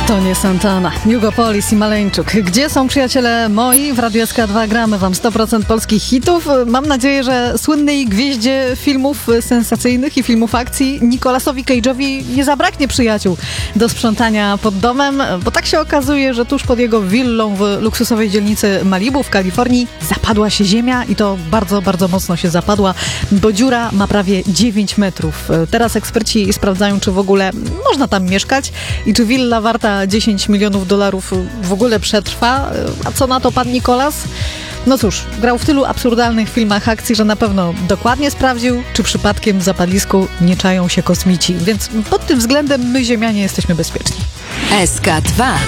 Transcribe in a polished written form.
To nie Santana, Jugopolis i Maleńczuk. Gdzie są przyjaciele moi? W Radiu SK2 gramy wam 100% polskich hitów. Mam nadzieję, że słynnej gwieździe filmów sensacyjnych i filmów akcji Nicolasowi Cage'owi nie zabraknie przyjaciół do sprzątania pod domem, bo tak się okazuje, że tuż pod jego willą w luksusowej dzielnicy Malibu w Kalifornii zapadła się ziemia i to bardzo, bardzo mocno się zapadła, bo dziura ma prawie 9 metrów. Teraz eksperci sprawdzają, czy w ogóle można tam mieszkać i czy willa warta $10 milionów w ogóle przetrwa. A co na to pan Nicolas? No cóż, grał w tylu absurdalnych filmach akcji, że na pewno dokładnie sprawdził, czy przypadkiem w zapadlisku nie czają się kosmici. Więc pod tym względem my, ziemianie, jesteśmy bezpieczni. SK2